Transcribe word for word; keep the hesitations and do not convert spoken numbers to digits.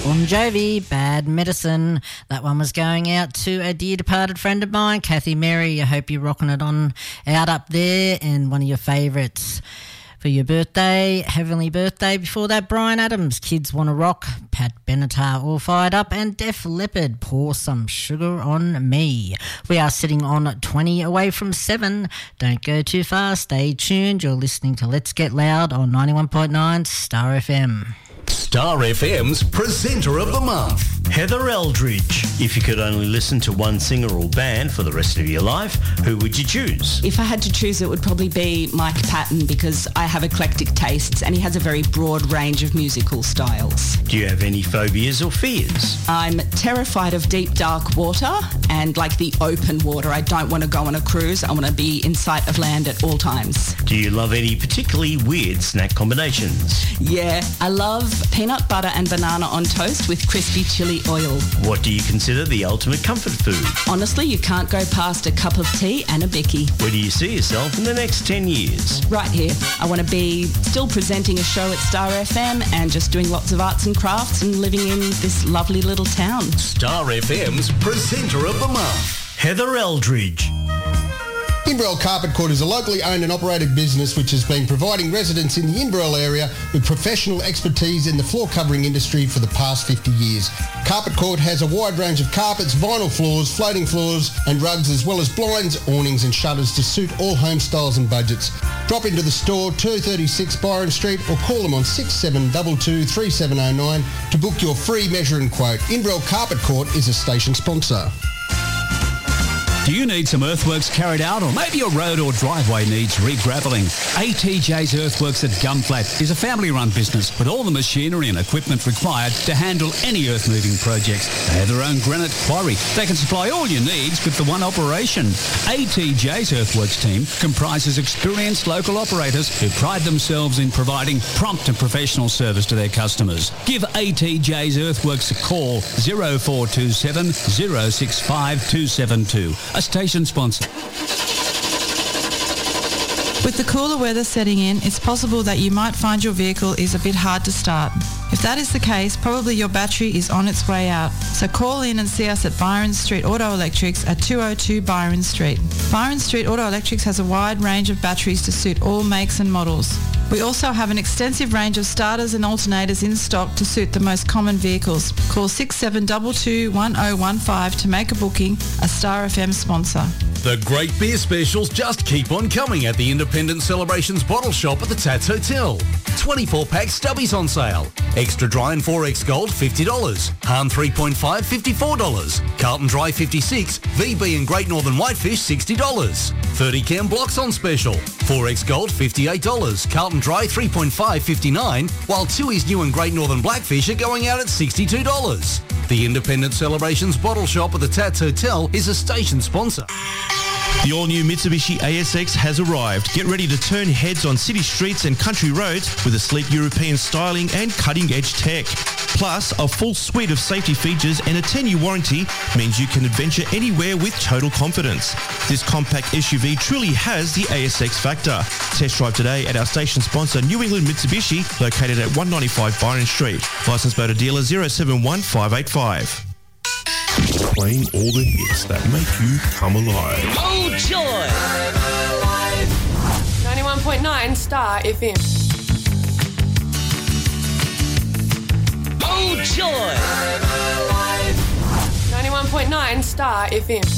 Bon Jovi, Bad Medicine. That one was going out to a dear departed friend of mine, Kathy Mary. I hope you're rocking it on out up there, and one of your favourites for your birthday, heavenly birthday. Before that, Bryan Adams, Kids Wanna Rock, Pat Benatar, All Fired Up, and Def Leppard, Pour Some Sugar on Me. We are sitting on twenty away from seven. Don't go too far, stay tuned. You're listening to Let's Get Loud on ninety-one point nine Star F M. Star F M's Presenter of the Month, Heather Eldridge. If you could only listen to one singer or band for the rest of your life, who would you choose? If I had to choose, it would probably be Mike Patton, because I have eclectic tastes and he has a very broad range of musical styles. Do you have any phobias or fears? I'm terrified of deep, dark water and like the open water. I don't want to go on a cruise. I want to be in sight of land at all times. Do you love any particularly weird snack combinations? Yeah, I love peanut butter and banana on toast with crispy chili oil. What do you consider the ultimate comfort food? Honestly, you can't go past a cup of tea and a bicky. Where do you see yourself in the next ten years? Right here. I want to be still presenting a show at Star F M and just doing lots of arts and crafts and living in this lovely little town. Star F M's Presenter of the Month, Heather Eldridge. Inverell Carpet Court is a locally owned and operated business which has been providing residents in the Inverell area with professional expertise in the floor covering industry for the past fifty years. Carpet Court has a wide range of carpets, vinyl floors, floating floors and rugs, as well as blinds, awnings and shutters to suit all home styles and budgets. Drop into the store, two thirty-six Byron Street, or call them on six seven two two, three seven zero nine to book your free measure and quote. Inverell Carpet Court is a station sponsor. Do you need some earthworks carried out, or maybe your road or driveway needs re-gravelling? A T J's Earthworks at Gunflat is a family-run business with all the machinery and equipment required to handle any earth-moving projects. They have their own granite quarry. They can supply all your needs with the one operation. A T J's Earthworks team comprises experienced local operators who pride themselves in providing prompt and professional service to their customers. Give A T J's Earthworks a call, zero four two seven, zero six five two seven two. A station sponsor. With the cooler weather setting in, it's possible that you might find your vehicle is a bit hard to start. If that is the case, probably your battery is on its way out. So call in and see us at Byron Street Auto Electrics at two oh two Byron Street. Byron Street Auto Electrics has a wide range of batteries to suit all makes and models. We also have an extensive range of starters and alternators in stock to suit the most common vehicles. Call six seven two two, one oh one five to make a booking, a Star F M sponsor. The great beer specials just keep on coming at the Independent Celebrations Bottle Shop at the Tats Hotel. twenty-four pack stubbies on sale. Extra Dry and four X Gold, fifty dollars. Hahn three point five, fifty-four dollars. Carlton Dry, fifty-six dollars. V B and Great Northern Whitefish, sixty dollars. thirty can blocks on special. four X Gold, fifty-eight dollars. Carlton Dry, three point five, fifty-nine dollars, while Tui's New and Great Northern Blackfish are going out at sixty-two dollars. The Independent Celebrations Bottle Shop at the Tats Hotel is a station sponsor. The all-new Mitsubishi A S X has arrived. Get ready to turn heads on city streets and country roads with a sleek European styling and cutting-edge tech. Plus, a full suite of safety features and a ten-year warranty means you can adventure anywhere with total confidence. This compact S U V truly has the A S X factor. Test drive today at our station sponsor, New England Mitsubishi, located at one ninety-five Byron Street. Licensed motor dealer zero seven one five eight five. Playing all the hits that make you come alive. Oh, joy! ninety-one point nine Star F M. Oh, joy! ninety-one point nine Star F M.